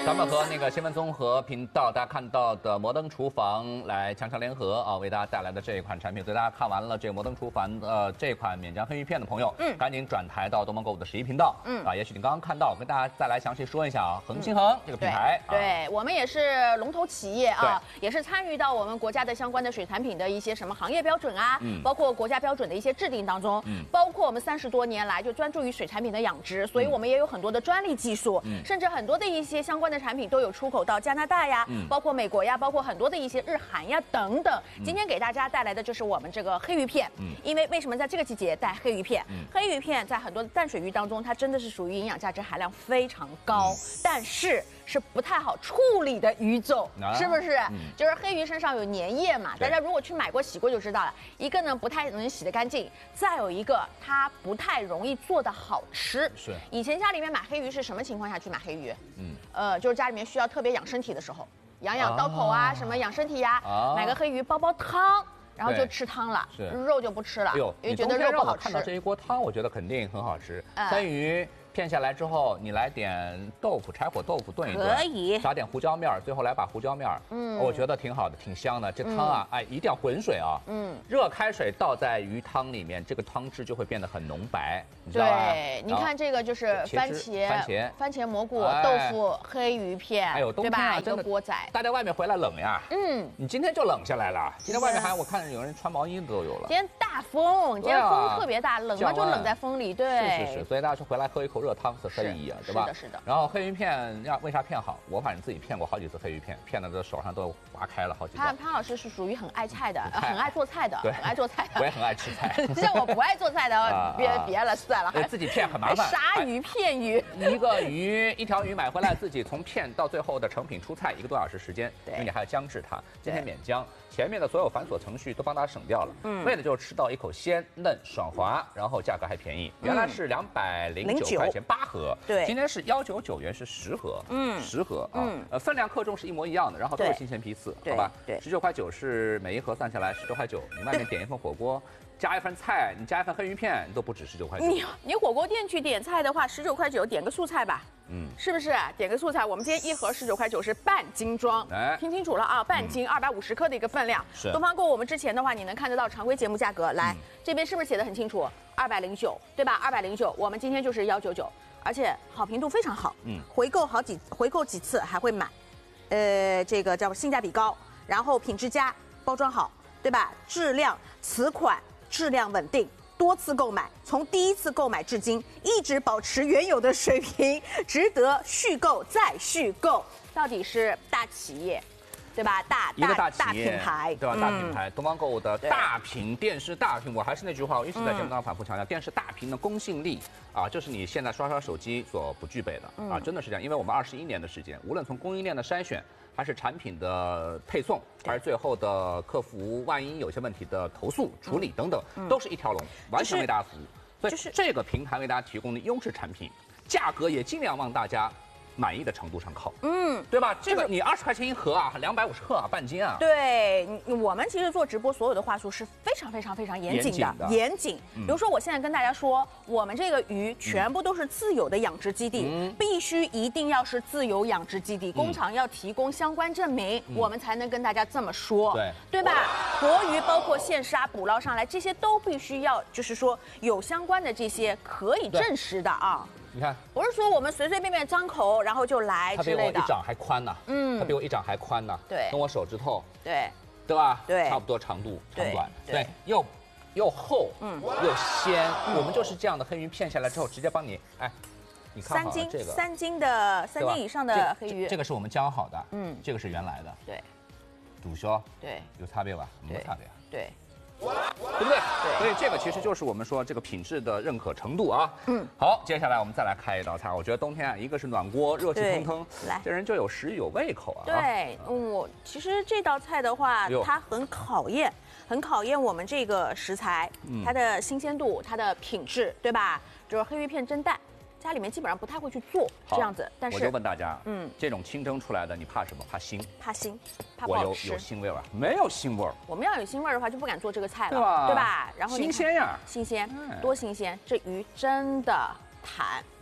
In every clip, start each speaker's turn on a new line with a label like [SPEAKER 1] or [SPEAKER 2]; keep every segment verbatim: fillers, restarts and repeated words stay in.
[SPEAKER 1] 咱们和那个新闻综合频道大家看到的摩登厨房来强强联合啊，为大家带来的这一款产品，所以大家看完了这个摩登厨房呃这款免浆黑鱼片的朋友，嗯，赶紧转台到东方购物的十一频道，嗯啊，也许你刚刚看到，我跟大家再来详细说一下啊，恒星恒这个品牌，
[SPEAKER 2] 对，对我们也是龙头企业啊，也是参与到我们国家的相关的水产品的一些什么行业标准啊，嗯，包括国家标准的一些制定当中，嗯，包括我们三十多年来就专注于水产品的养殖，所以我们也有很多的专利技术，嗯，甚至很多的一些相关的产品都有出口到加拿大呀，嗯，包括美国呀，包括很多的一些日韩呀等等。嗯、今天给大家带来的就是我们这个黑鱼片，嗯，因为为什么在这个季节带黑鱼片？嗯，黑鱼片在很多的淡水鱼当中，它真的是属于营养价值含量非常高，嗯、但是是不太好处理的鱼种，啊、是不是？嗯、就是黑鱼身上有粘液嘛，大家如果去买过洗过就知道了。一个呢不太能洗得干净，再有一个它不太容易做得好吃。
[SPEAKER 1] 是。以
[SPEAKER 2] 前家里面买黑鱼是什么情况下去买黑鱼？嗯，呃，就是家里面需要特别养身体的时候，养养刀口啊，啊什么养身体呀、啊，啊、买个黑鱼煲煲汤。然后就吃汤了，肉就不吃了，因为觉得肉不好吃。
[SPEAKER 1] 看到这一锅汤，我觉得肯定很好吃。三鱼片下来之后，你来点豆腐，柴火豆腐炖一炖，
[SPEAKER 2] 可以
[SPEAKER 1] 撒点胡椒面，最后来把胡椒面，嗯，我觉得挺好的，挺香的。这汤啊，哎，一定要滚水啊，嗯，热开水倒在鱼汤里面，这个汤汁就会变得很浓白，你知道吧？
[SPEAKER 2] 对，你看这个就是番茄、
[SPEAKER 1] 番茄、
[SPEAKER 2] 番茄蘑菇、豆腐、黑鱼片，
[SPEAKER 1] 哎呦，冬天啊，
[SPEAKER 2] 真的锅仔。
[SPEAKER 1] 大家外面回来冷呀，嗯，你今天就冷下来了。今天外面还我看有人穿毛衣都有了。
[SPEAKER 2] 今天大风，今天风特别大，冷嘛就冷在风里，对。
[SPEAKER 1] 是是是，所以大家说回来喝一口热汤。可以啊，对吧？
[SPEAKER 2] 是的，是的。
[SPEAKER 1] 然后黑鱼片要为啥片好？我反正自己片过好几次黑鱼片，片的这手上都划开了好几。
[SPEAKER 2] 潘潘老师是属于很爱菜的，很爱做菜的，
[SPEAKER 1] 对，
[SPEAKER 2] 很爱做菜的。
[SPEAKER 1] 我也很爱吃菜。
[SPEAKER 2] 像我不爱做菜的，别别了，算了。
[SPEAKER 1] 自己片很麻烦。
[SPEAKER 2] 杀鱼片鱼，
[SPEAKER 1] 一个鱼一条鱼买回来，自己从片到最后的成品出菜一个多小时时间，因为你还要姜制它。今天免姜，前面的所有繁琐程序都帮大家省掉了。嗯，为的就是吃到一口鲜嫩爽滑，然后价格还便宜，原来是两百零九块钱八盒，
[SPEAKER 2] 对，
[SPEAKER 1] 今天是幺九九元是十盒，嗯，十盒啊，呃，分量克重是一模一样的，然后都是新鲜批次，好吧？对，十九块九是每一盒算下来十九块九，你外面点一份火锅。加一份菜，你加一份黑鱼片都不止十九块九。
[SPEAKER 2] 你你火锅店去点菜的话，十九块九点个素菜吧，嗯，是不是？点个素菜，我们今天一盒十九块九是半斤装，哎，听清楚了啊，半斤二百五十克的一个分量。是。东方购物我们之前的话，你能看得到常规节目价格，来、嗯、这边是不是写的很清楚？二百零九，对吧？二百零九，我们今天就是幺九九，而且好评度非常好，嗯，回购好几回购几次还会买，呃，这个叫性价比高，然后品质佳，包装好，对吧？质量此款。质量稳定，多次购买，从第一次购买至今一直保持原有的水平，值得续购再续购。到底是大企业，对吧？大
[SPEAKER 1] 一个大企业，
[SPEAKER 2] 大品牌，
[SPEAKER 1] 对吧？大品牌，东方购物的大屏电视大屏，我还是那句话，我一直在节目当中反复强调，电视大屏的公信力啊，这是你现在刷刷手机所不具备的啊，真的是这样。因为我们二十一年的时间，无论从供应链的筛选。还是产品的配送，还是最后的客服，万一有些问题的投诉处理等等，嗯、都是一条龙，完全为大家服务。所以这个平台为大家提供的优质产品，价格也尽量往大家满意的程度上靠，嗯，对吧？这个你二十块钱一盒啊，两百五十克啊，半斤啊。
[SPEAKER 2] 对，我们其实做直播，所有的话术是非常非常非常严谨的，严谨。比如说，我现在跟大家说，我们这个鱼全部都是自有的养殖基地，嗯、必须一定要是自有养殖基地，嗯、工厂要提供相关证明，嗯、我们才能跟大家这么说，
[SPEAKER 1] 对
[SPEAKER 2] 对吧？活鱼包括现杀、捕捞上来，这些都必须要，就是说有相关的这些可以证实的啊。
[SPEAKER 1] 你看，
[SPEAKER 2] 不是说我们随随便便张口然后就来之类的。
[SPEAKER 1] 它比我一掌还宽呢，嗯，它比我一掌还宽呢，
[SPEAKER 2] 对，
[SPEAKER 1] 跟我手指头，
[SPEAKER 2] 对，
[SPEAKER 1] 对吧？
[SPEAKER 2] 对，
[SPEAKER 1] 差不多长度长短，对，又又厚，嗯，又鲜。我们就是这样的黑鱼片下来之后，直接帮你，哎，你看好了这个
[SPEAKER 2] 三斤的三斤以上的黑鱼，
[SPEAKER 1] 这个是我们姜好的，嗯，这个是原来的，
[SPEAKER 2] 对，
[SPEAKER 1] 肚销，
[SPEAKER 2] 对，
[SPEAKER 1] 有差别吧？没差别，
[SPEAKER 2] 对。
[SPEAKER 1] 对不对？对，所以这个其实就是我们说这个品质的认可程度啊。嗯，好，接下来我们再来开一道菜。我觉得冬天啊，一个是暖锅，热气腾腾，来，这人就有食欲有胃口啊。
[SPEAKER 2] 对，我、嗯、其实这道菜的话，它很考验，很考验我们这个食材，嗯、它的新鲜度，它的品质，对吧？就是黑鱼片蒸蛋。家里面基本上不太会去做这样子，但是
[SPEAKER 1] 我就问大家，嗯，这种清蒸出来的你怕什么？怕腥？
[SPEAKER 2] 怕腥，怕不好吃。
[SPEAKER 1] 我有有腥味啊？没有腥味儿。
[SPEAKER 2] 我们要有腥味儿的话，就不敢做这个菜了，
[SPEAKER 1] 对吧？
[SPEAKER 2] 对吧？然后
[SPEAKER 1] 新鲜呀，
[SPEAKER 2] 新鲜，多新鲜！这鱼真的弹，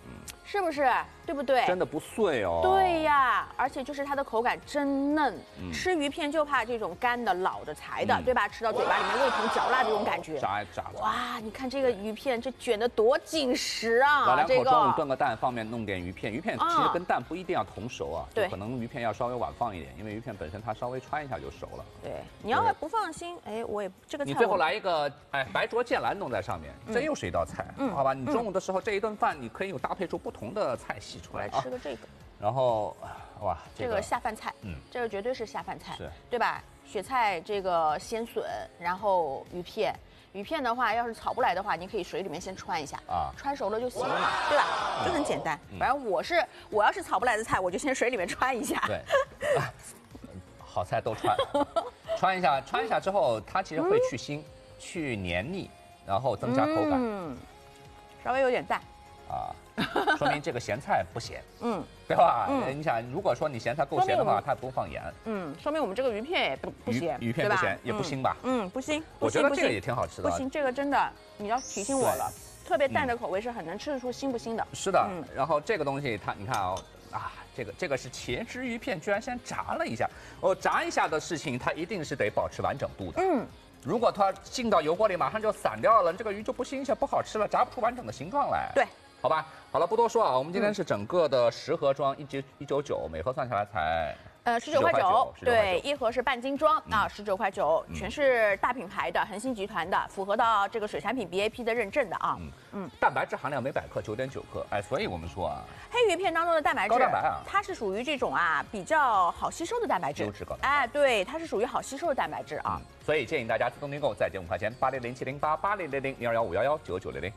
[SPEAKER 2] 是不是？对不对？
[SPEAKER 1] 真的不碎哦。
[SPEAKER 2] 对呀，而且就是它的口感真嫩，嗯、吃鱼片就怕这种干的、老的、柴的，嗯、对吧？吃到嘴巴里面味同嚼蜡这种感觉。
[SPEAKER 1] 炸炸的。
[SPEAKER 2] 哇，你看这个鱼片，这卷的多紧实啊！
[SPEAKER 1] 老两口
[SPEAKER 2] 这个
[SPEAKER 1] 中午炖个蛋，方便弄点鱼片。鱼片其实跟蛋不一定要同熟啊，
[SPEAKER 2] 对、
[SPEAKER 1] 嗯，可能鱼片要稍微晚放一点，因为鱼片本身它稍微穿一下就熟了。
[SPEAKER 2] 对，你要不放心，哎，我也这个菜。
[SPEAKER 1] 你最后来一个哎白灼芥蓝弄在上面，这又是一道菜，嗯、好吧？你中午的时候这一顿饭你可以有搭配出不同的菜系出来。
[SPEAKER 2] 来吃个这个。
[SPEAKER 1] 然后，哇，
[SPEAKER 2] 这个下饭菜，嗯，这个绝对是下饭菜，
[SPEAKER 1] 是，
[SPEAKER 2] 对吧？雪菜这个鲜笋，然后鱼片，鱼片的话，要是炒不来的话，你可以水里面先穿一下，啊，穿熟了就行了嘛，对吧？就很简单。反正我是，我要是炒不来的菜，我就先水里面穿一下。
[SPEAKER 1] 对，好菜都穿，穿一下，穿一下之后，它其实会去腥、去黏腻，然后增加口感，
[SPEAKER 2] 嗯，稍微有点淡，
[SPEAKER 1] 啊。说明这个咸菜不咸，嗯，对吧？嗯，你想，如果说你咸菜够咸的话，它不放盐，
[SPEAKER 2] 嗯，说明我们这个鱼片也不不咸，
[SPEAKER 1] 鱼片不咸也不腥吧？
[SPEAKER 2] 嗯，不腥。
[SPEAKER 1] 我觉得这个也挺好吃的。
[SPEAKER 2] 不腥，这个真的你要提醒我了，特别淡的口味是很能吃得出腥不腥的。
[SPEAKER 1] 是的，然后这个东西它，你看啊，啊，这个这个是茄汁鱼片，居然先炸了一下。哦，炸一下的事情，它一定是得保持完整度的。嗯。如果它进到油锅里马上就散掉了，这个鱼就不新鲜不好吃了，炸不出完整的形状来。
[SPEAKER 2] 对。
[SPEAKER 1] 好吧，好了，不多说啊。我们今天是整个的十盒装，一九一九九，每盒算下来才
[SPEAKER 2] 呃十九块九，对，一盒是半斤装啊，十九块九，全是大品牌的，恒星集团的，符合到这个水产品 B A P 的认证的啊。嗯
[SPEAKER 1] 嗯，蛋白质含量每百克九点九克，哎，所以我们说啊，
[SPEAKER 2] 黑鱼片当中的蛋白质，
[SPEAKER 1] 高蛋白啊，
[SPEAKER 2] 它是属于这种啊比较好吸收的蛋白质，
[SPEAKER 1] 优质高蛋白，
[SPEAKER 2] 哎，对，它是属于好吸收的蛋白质啊。
[SPEAKER 1] 所以建议大家自动订购，再减五块钱，八零零七零八八零零零零二幺五幺幺九九零零。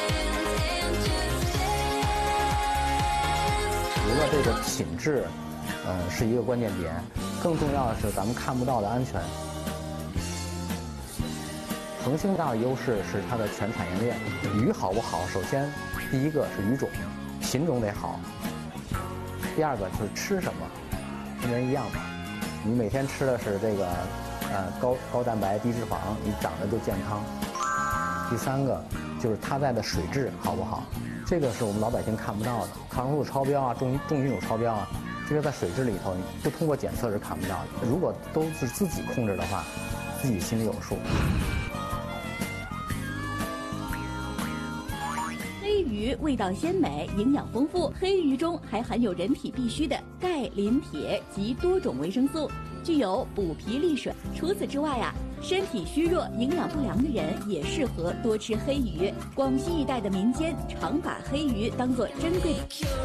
[SPEAKER 3] 除了这个品质，呃，是一个关键点，更重要的是咱们看不到的安全。恒星大的优势是它的全产业链，鱼好不好，首先第一个是鱼种，品种得好，第二个就是吃什么，跟人一样嘛，你每天吃的是这个，呃，高高蛋白低脂肪，你长得就健康。第三个就是它在的水质好不好。这个是我们老百姓看不到的，抗生素超标啊，重重金属超标啊，这个在水质里头不通过检测是看不到的。如果都是自己控制的话，自己心里有数。
[SPEAKER 4] 黑鱼味道鲜美，营养丰富，黑鱼中还含有人体必需的钙、磷、铁及多种维生素，具有补脾利水。除此之外啊，身体虚弱、营养不良的人也适合多吃黑鱼。广西一带的民间常把黑鱼当作珍贵的。